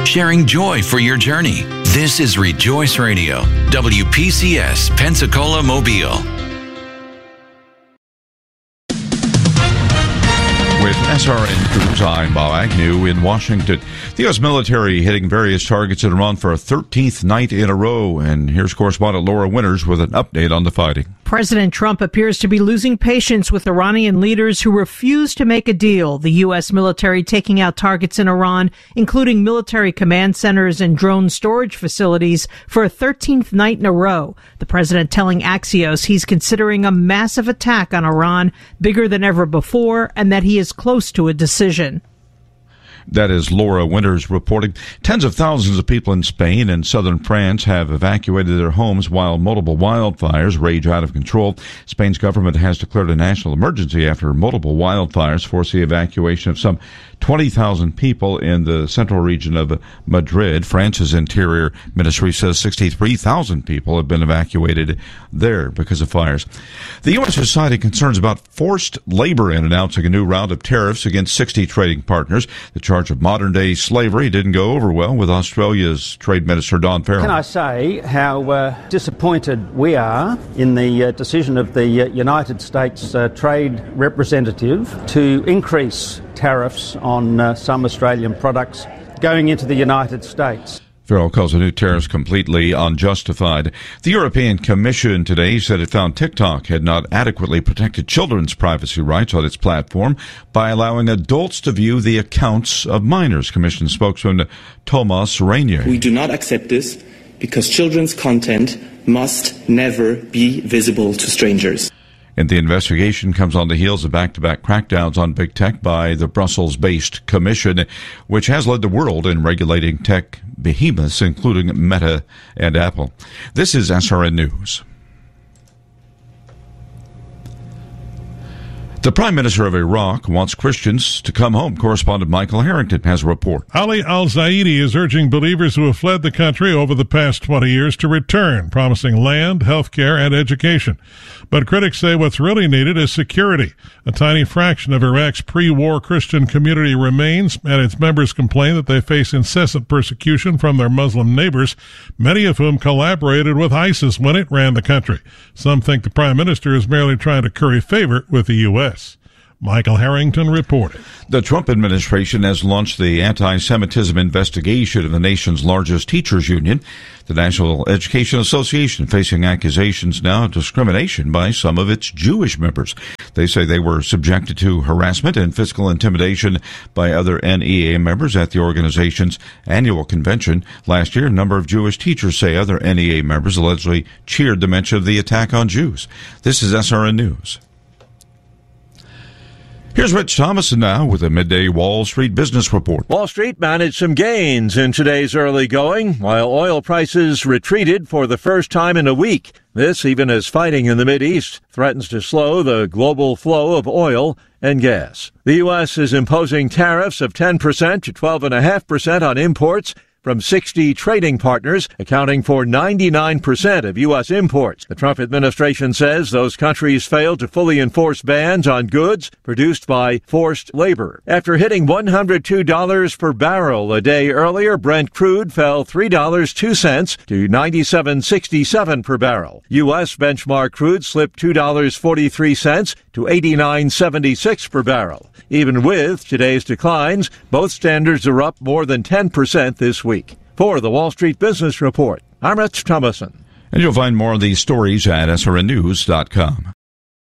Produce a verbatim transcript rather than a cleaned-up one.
sharing joy for your journey. This is Rejoice Radio, W P C S, Pensacola, Mobile. With S R N News, I'm Bob Agnew in Washington. The U S military hitting various targets in Iran for a thirteenth night in a row. And here's correspondent Laura Winters with an update on the fighting. President Trump appears to be losing patience with Iranian leaders who refuse to make a deal. The U S military taking out targets in Iran, including military command centers and drone storage facilities, for a thirteenth night in a row. The president telling Axios he's considering a massive attack on Iran, bigger than ever before, and that he is close to a decision. That is Laura Winters reporting. Tens of thousands of people in Spain and southern France have evacuated their homes while multiple wildfires rage out of control. Spain's government has declared a national emergency after multiple wildfires forced the evacuation of some twenty thousand people in the central region of Madrid. France's interior ministry says sixty-three thousand people have been evacuated there because of fires. The U S has cited concerns about forced labor in announcing a new round of tariffs against sixty trading partners. The charge of modern-day slavery didn't go over well with Australia's Trade Minister Don Farrell. Can I say how uh, disappointed we are in the uh, decision of the uh, United States uh, Trade Representative to increase tariffs on uh, some Australian products going into the United States. Farrell calls the new tariffs completely unjustified. The European Commission today said it found TikTok had not adequately protected children's privacy rights on its platform by allowing adults to view the accounts of minors. Commission spokesman Thomas Reynier. We do not accept this because children's content must never be visible to strangers. And the investigation comes on the heels of back-to-back crackdowns on big tech by the Brussels-based Commission, which has led the world in regulating tech behemoths, including Meta and Apple. This is S R N News. The Prime Minister of Iraq wants Christians to come home. Correspondent Michael Harrington has a report. Ali al-Zaidi is urging believers who have fled the country over the past twenty years to return, promising land, health care, and education. But critics say what's really needed is security. A tiny fraction of Iraq's pre-war Christian community remains, and its members complain that they face incessant persecution from their Muslim neighbors, many of whom collaborated with ISIS when it ran the country. Some think the Prime Minister is merely trying to curry favor with the U S Michael Harrington reported. The Trump administration has launched the anti-Semitism investigation of the nation's largest teachers union, the National Education Association, facing accusations now of discrimination by some of its Jewish members. They say they were subjected to harassment and physical intimidation by other N E A members at the organization's annual convention. Last year, a number of Jewish teachers say other N E A members allegedly cheered the mention of the attack on Jews. This is S R N News. Here's Rich Thomason now with a midday Wall Street business report. Wall Street managed some gains in today's early going, while oil prices retreated for the first time in a week. This even as fighting in the Mideast threatens to slow the global flow of oil and gas. The U S is imposing tariffs of ten percent to twelve point five percent on imports from sixty trading partners, accounting for ninety-nine percent of U S imports. The Trump administration says those countries failed to fully enforce bans on goods produced by forced labor. After hitting one hundred two dollars per barrel a day earlier, Brent crude fell three dollars and two cents to ninety-seven dollars and sixty-seven cents per barrel. U S benchmark crude slipped two dollars and forty-three cents to eighty-nine dollars and seventy-six cents per barrel. Even with today's declines, both standards are up more than ten percent this week. For the Wall Street Business Report, I'm Rich Thomason. And you'll find more of these stories at S R N news dot com.